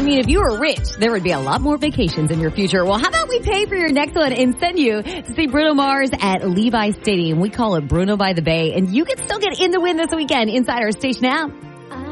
mean, if you were rich, there would be a lot more vacations in your future. Well, how about we pay for your next one and send you to see Bruno Mars at Levi's Stadium. We call it Bruno by the Bay, and you can still get in the win this weekend inside our station app.